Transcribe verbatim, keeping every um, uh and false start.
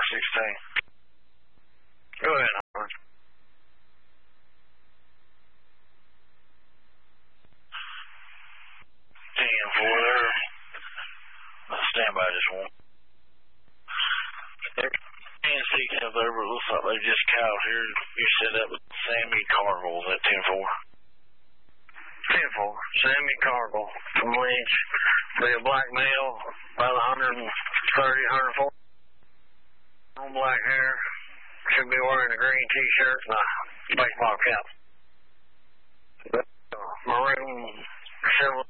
sixteen. Go ahead, Howard. ten four there. I'll stand by this one. N C comes over. It looks like they just caught here. You said that was Sammy Cargill. Is that ten four? ten four. Sammy Cargill from Lynch. Be a black male, about one thirty, one forty. Long black hair. Should be wearing a green t-shirt and a baseball cap. Maroon silver